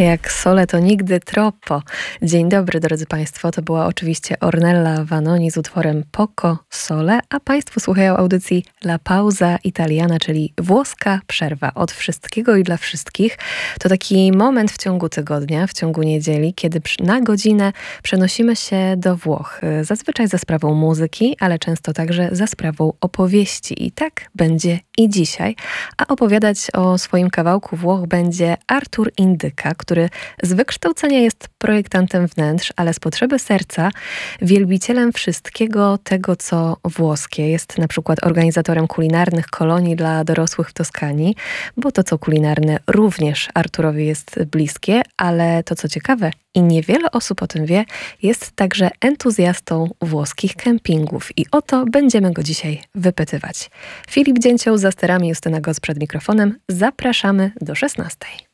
Jak sole to nigdy troppo. Dzień dobry, drodzy Państwo. To była oczywiście Ornella Vanoni z utworem Poco Sole, a Państwo słuchają audycji La Pausa Italiana, czyli włoska przerwa od wszystkiego i dla wszystkich. To taki moment w ciągu tygodnia, w ciągu niedzieli, kiedy na godzinę przenosimy się do Włoch. Zazwyczaj za sprawą muzyki, ale często także za sprawą opowieści. I tak będzie i dzisiaj. A opowiadać o swoim kawałku Włoch będzie Artur Indyka, który z wykształcenia jest projektantem wnętrz, ale z potrzeby serca wielbicielem wszystkiego tego, co włoskie. Jest na przykład organizatorem kulinarnych kolonii dla dorosłych w Toskanii, bo to, co kulinarne, również Arturowi jest bliskie, ale to, co ciekawe i niewiele osób o tym wie, jest także entuzjastą włoskich kempingów. I o to będziemy go dzisiaj wypytywać. Filip Dzięcioł za sterami, Justyna Goc przed mikrofonem. Zapraszamy do 16.